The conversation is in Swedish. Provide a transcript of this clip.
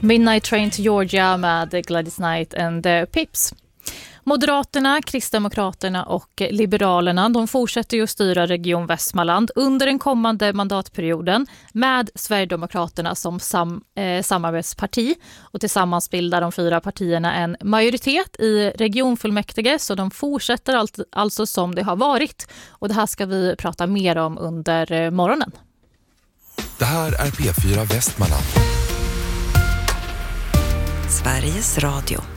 Midnight Train to Georgia med Gladys Knight and the Pips. Moderaterna, Kristdemokraterna och Liberalerna, de fortsätter ju att styra Region Västmanland under den kommande mandatperioden med Sverigedemokraterna som samarbetsparti. Och tillsammans bildar de 4 partierna en majoritet i regionfullmäktige, så de fortsätter alltså som det har varit. Och det här ska vi prata mer om under morgonen. Det här är P4 Västmanland. Sveriges Radio.